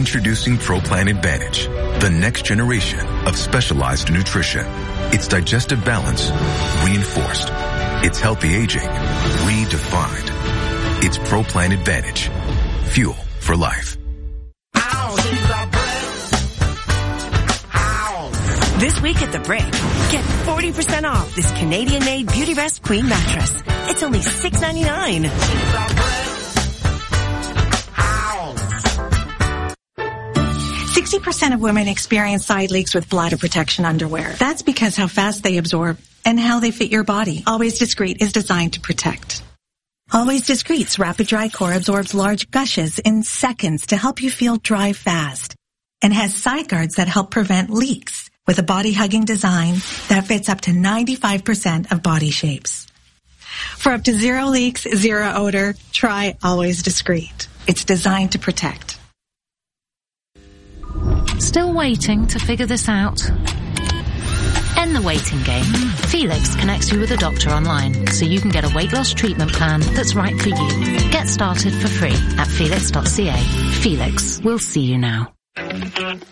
Introducing ProPlan Advantage, the next generation of specialized nutrition. It's digestive balance reinforced. It's healthy aging redefined. It's ProPlan Advantage. Fuel for life. This week at The Brick, get 40% off this Canadian-made Beautyrest Queen mattress. It's only $6.99. 60% of women experience side leaks with bladder protection underwear. That's because how fast they absorb and how they fit your body. Always Discreet is designed to protect. Always Discreet's Rapid Dry Core absorbs large gushes in seconds to help you feel dry fast, and has side guards that help prevent leaks with a body-hugging design that fits up to 95% of body shapes. For up to 0 leaks, 0 odor, try Always Discreet. It's designed to protect. Still waiting to figure this out? End the waiting game. Felix connects you with a doctor online so you can get a weight loss treatment plan that's right for you. Get started for free at felix.ca. Felix, we'll see you now.